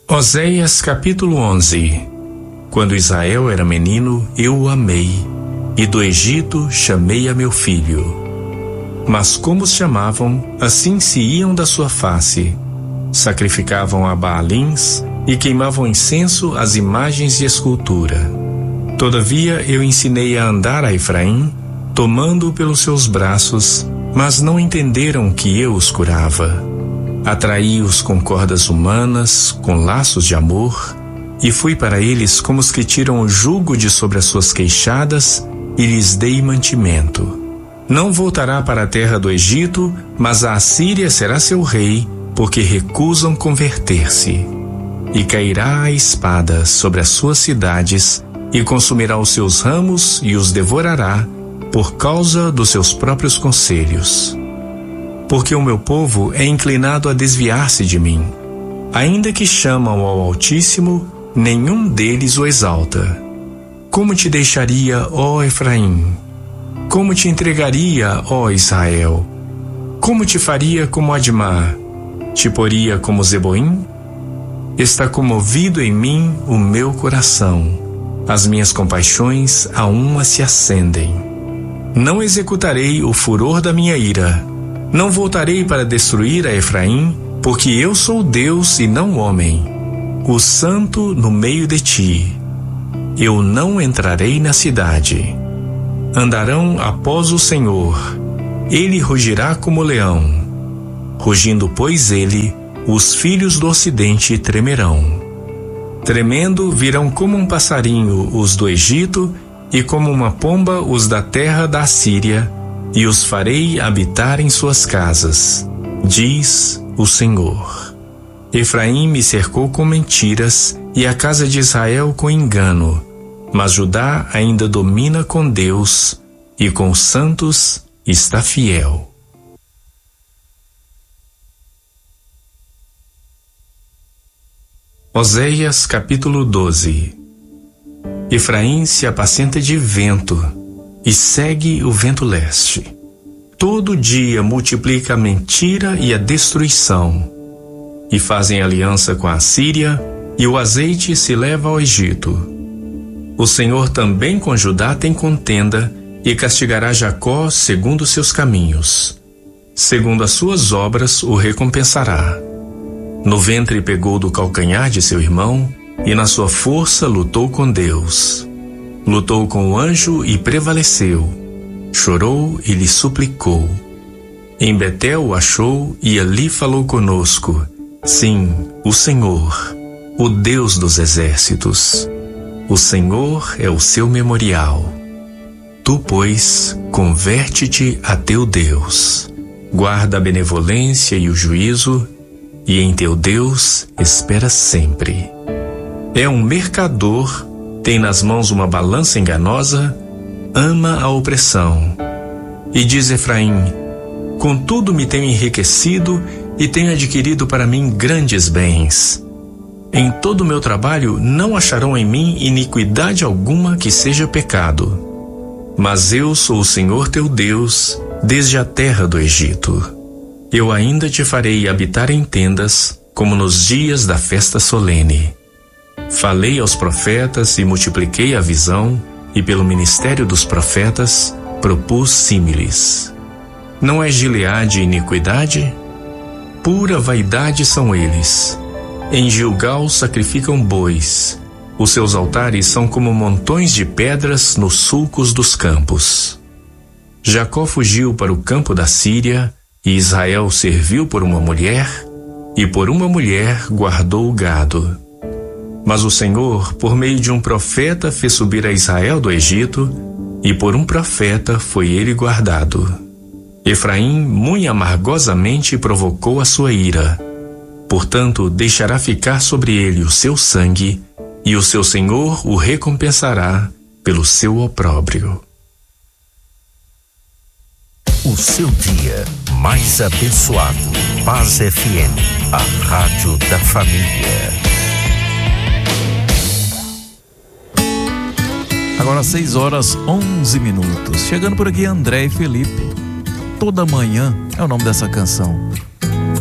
Oséias capítulo 11. Quando Israel era menino, eu o amei, e do Egito chamei a meu filho. Mas como os chamavam, assim se iam da sua face. Sacrificavam a Baalins e queimavam incenso às imagens de escultura. Todavia eu ensinei a andar a Efraim, tomando-o pelos seus braços, mas não entenderam que eu os curava. Atraí-os com cordas humanas, com laços de amor, e fui para eles como os que tiram o jugo de sobre as suas queixadas, e lhes dei mantimento. Não voltará para a terra do Egito, mas a Assíria será seu rei, porque recusam converter-se. E cairá a espada sobre as suas cidades, e consumirá os seus ramos e os devorará, por causa dos seus próprios conselhos. Porque o meu povo é inclinado a desviar-se de mim. Ainda que chamam ao Altíssimo, nenhum deles o exalta. Como te deixaria, ó Efraim? Como te entregaria, ó Israel? Como te faria como Admá? Te poria como Zeboim? Está comovido em mim o meu coração. As minhas compaixões a uma se acendem. Não executarei o furor da minha ira. Não voltarei para destruir a Efraim, porque eu sou Deus e não homem, o santo no meio de ti. Eu não entrarei na cidade. Andarão após o Senhor. Ele rugirá como leão. Rugindo, pois, ele, os filhos do ocidente tremerão. Tremendo virão como um passarinho os do Egito, e como uma pomba os da terra da Assíria, e os farei habitar em suas casas, diz o Senhor. Efraim me cercou com mentiras, e a casa de Israel com engano, mas Judá ainda domina com Deus, e com os santos está fiel. Oséias capítulo 12. Efraim se apacenta de vento, e segue o vento leste. Todo dia multiplica a mentira e a destruição, e fazem aliança com a Assíria, e o azeite se leva ao Egito. O Senhor também com Judá tem contenda, e castigará Jacó segundo seus caminhos. Segundo as suas obras o recompensará. No ventre pegou do calcanhar de seu irmão, e na sua força lutou com Deus. Lutou com o anjo e prevaleceu. Chorou e lhe suplicou. Em Betel o achou e ali falou conosco. Sim, o Senhor, o Deus dos exércitos. O Senhor é o seu memorial. Tu, pois, converte-te a teu Deus. Guarda a benevolência e o juízo, e em teu Deus espera sempre. É um mercador, tem nas mãos uma balança enganosa, ama a opressão. E diz Efraim: contudo me tenho enriquecido e tenho adquirido para mim grandes bens. Em todo o meu trabalho não acharão em mim iniquidade alguma que seja pecado. Mas eu sou o Senhor teu Deus, desde a terra do Egito. Eu ainda te farei habitar em tendas, como nos dias da festa solene. Falei aos profetas e multipliquei a visão, e pelo ministério dos profetas propus símiles. Não é Gileade iniquidade? Pura vaidade são eles. Em Gilgal sacrificam bois. Os seus altares são como montões de pedras nos sulcos dos campos. Jacó fugiu para o campo da Síria, e Israel serviu por uma mulher, e por uma mulher guardou o gado. Mas o Senhor, por meio de um profeta, fez subir a Israel do Egito, e por um profeta foi ele guardado. Efraim muito amargosamente provocou a sua ira. Portanto, deixará ficar sobre ele o seu sangue, e o seu Senhor o recompensará pelo seu opróbrio. O seu dia mais abençoado. Paz FM, a rádio da família. Agora 6h11. Chegando por aqui André e Felipe. Toda manhã é o nome dessa canção.